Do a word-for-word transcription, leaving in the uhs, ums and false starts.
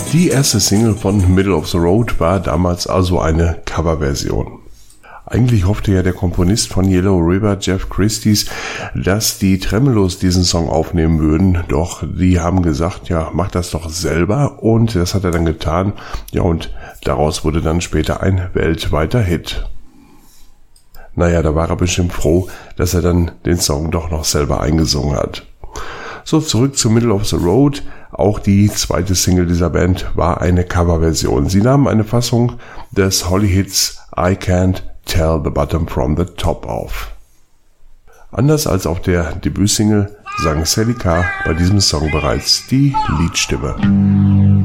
Die erste Single von Middle of the Road war damals also eine Coverversion. Eigentlich hoffte ja der Komponist von Yellow River, Jeff Christies, dass die Tremelos diesen Song aufnehmen würden, doch die haben gesagt, ja, mach das doch selber, und das hat er dann getan, ja, und daraus wurde dann später ein weltweiter Hit. Naja, da war er bestimmt froh, dass er dann den Song doch noch selber eingesungen hat. So, zurück zu Middle of the Road. Auch die zweite Single dieser Band war eine Coverversion. Sie nahmen eine Fassung des Holly-Hits I Can't Tell the Bottom from the Top auf. Anders als auf der Debütsingle sang Sally Carr bei diesem Song bereits die Leadstimme.